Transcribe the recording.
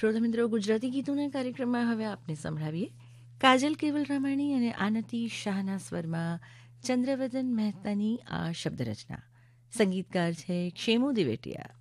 શ્રોતા મિત્રો, ગુજરાતી ગીતોના કાર્યક્રમમાં હવે આપને સંભળાવીએ કાજલ કેવલ રામાણી અને આનતી શાહના સ્વરમાં ચંદ્રવદન મહેતાની આ શબ્દરચના. સંગીતકાર છે ક્ષેમુ દિવેટિયા.